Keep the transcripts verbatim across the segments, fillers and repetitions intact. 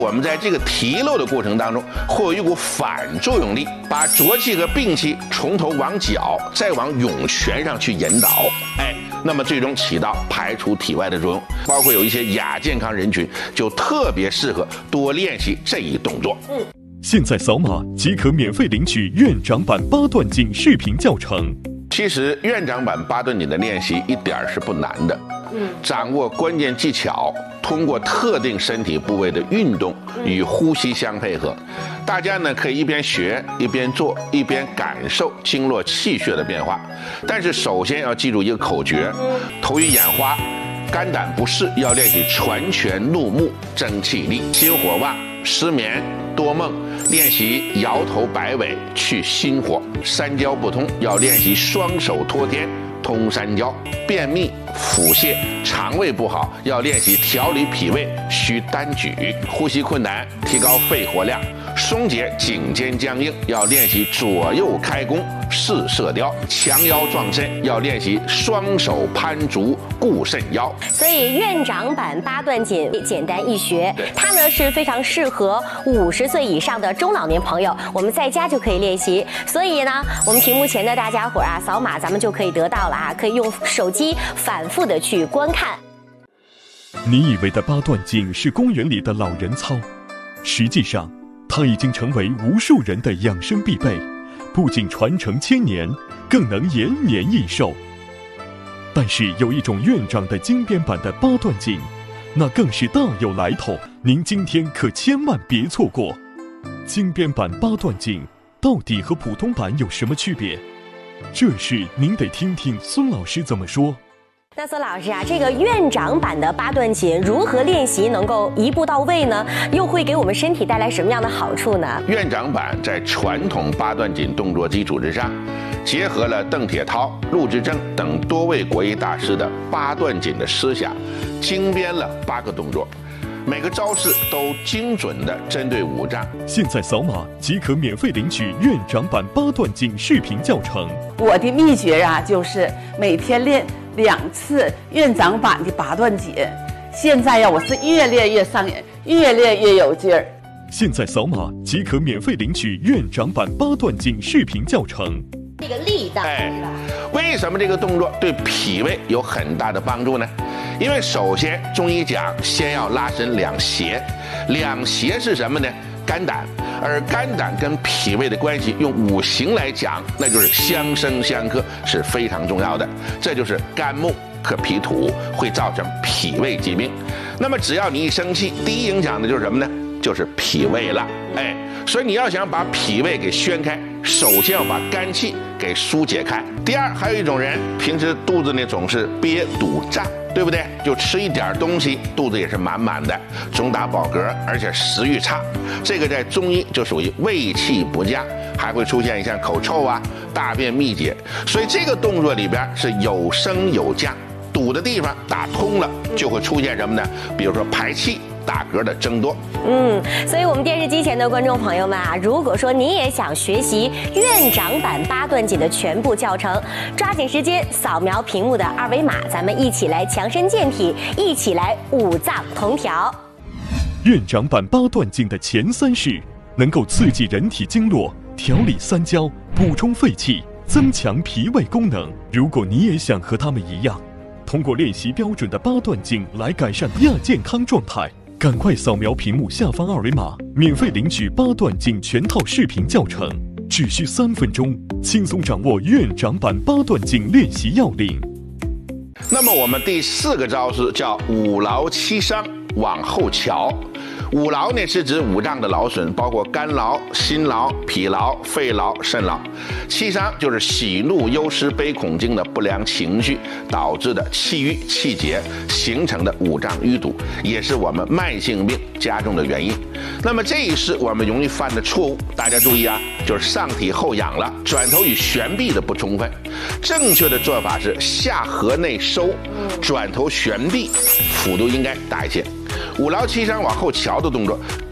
我们在这个提溜的过程当中，会有一股反作用力，把浊气和病气从头往脚，再往涌泉上去引导。哎，那么最终起到排除体外的作用。包括有一些亚健康人群，就特别适合多练习这一动作。嗯， 现在扫码即可免费领取院长版八段锦视频教程。 其实院长版八段锦的练习一点是不难的。嗯，掌握关键技巧，通过特定身体部位的运动与呼吸相配合，大家呢可以一边学一边做，一边感受经络气血的变化。但是首先要记住一个口诀：头晕眼花、肝胆不适要练习传拳怒目争气力；心火旺、失眠、多梦练习摇头摆尾去心火；三焦不通要练习双手托天通三焦；便秘、腹泻、肠胃不好要练习调理脾胃需单举；呼吸困难提高肺活量；松解颈肩僵硬要练习左右开弓试射雕；强腰壮肾要练习双手攀竹固肾腰。 所以院长版八段锦简单易学，它呢是非常适合五十岁以上的中老年朋友，我们在家就可以练习。所以呢，我们屏幕前的大家伙啊，扫码咱们就可以得到了啊，可以用手机反复的去观看。 你以为的八段锦是公园里的老人操，实际上它已经成为无数人的养生必备，不仅传承千年，更能延年益寿。但是有一种院长的精编版的八段锦，那更是大有来头，您今天可千万别错过。精编版八段锦到底和普通版有什么区别？这事您得听听孙老师怎么说。 那孙老师啊，这个院长版的八段锦如何练习能够一步到位呢？又会给我们身体带来什么样的好处呢？ 院长版在传统八段锦动作基础之上，结合了邓铁涛、陆之正等多位国医大师的八段锦的思想，精编了八个动作，每个招式都精准地针对五脏。 现在扫码即可免费领取院长版八段锦视频教程。 我的秘诀啊，就是每天练两次院长版的八段锦。现在呀，我是越练越上瘾，越练越有劲儿。 现在扫码即可免费领取院长版八段锦视频教程。 这个力道， 哎，为什么这个动作对脾胃有很大的帮助呢？因为首先中医讲先要拉伸两胁，两胁是什么呢？肝胆，而肝胆跟脾胃的关系用五行来讲，那就是相生相克，是非常重要的。这就是肝木克脾土，会造成脾胃疾病。那么只要你一生气，第一影响的就是什么呢？就是脾胃了。哎，所以你要想把脾胃给宣开，首先要把肝气给疏解开。第二，还有一种人平时肚子呢总是憋堵胀，对不对？就吃一点东西，肚子也是满满的，总打饱嗝，而且食欲差。这个在中医就属于胃气不佳，还会出现像口臭啊、大便秘结。所以这个动作里边是有升有降，堵的地方打通了，就会出现什么呢？比如说排气、打嗝的增多。 嗯，所以我们电视机前的观众朋友们啊，如果说你也想学习院长版八段锦的全部教程，抓紧时间扫描屏幕的二维码，咱们一起来强身健体，一起来五脏同调。 院长版八段锦的前三式能够刺激人体经络，调理三焦，补充肺气，增强脾胃功能。如果你也想和他们一样，通过练习标准的八段锦来改善亚健康状态，赶快扫描屏幕下方二维码，免费领取八段锦全套视频教程，只需三分钟，轻松掌握院长版八段锦练习要领。 那么我们第四个招式叫五劳七伤往后瞧。五劳呢是指五脏的劳损，包括肝劳、心劳、脾劳、肺劳、肾劳。七伤就是喜怒忧思悲恐惊的不良情绪导致的气郁气结形成的五脏淤堵，也是我们慢性病加重的原因。那么这一式我们容易犯的错误，大家注意啊，就是上体后仰了，转头与旋臂的不充分。正确的做法是下颌内收，转头旋臂，幅度应该大一些。五劳七伤往后瞧的动作，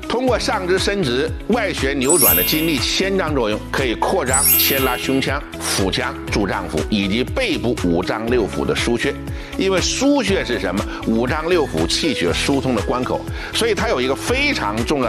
通过上肢伸直、外旋扭转的筋力牵张作用，可以扩张牵拉胸腔、腹腔、柱脏腑以及背部五脏六腑的腧穴。因为腧穴是什么？五脏六腑气血疏通的关口，所以它有一个非常重要